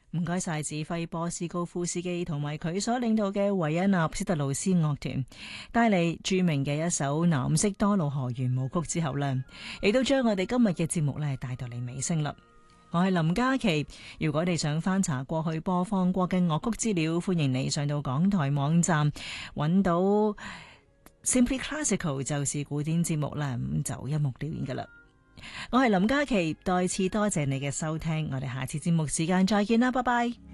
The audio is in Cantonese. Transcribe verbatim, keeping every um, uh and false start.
唔該晒指揮波斯高夫斯基同埋佢所領導嘅維也納斯特勞斯樂團帶嚟著名嘅一首藍色多瑙河圓舞曲之後呢，亦都將我哋今日嘅節目呢帶到嚟尾聲啦。我係林嘉琪，如果你想翻查過去播放過嘅樂曲資料，歡迎你上到港台網站揾到 Simply Classical 就是古典節目啦，咁就一目了然噶啦。我係林嘉琪，再次多謝你嘅收聽，我哋下次節目時間再見啦，拜拜。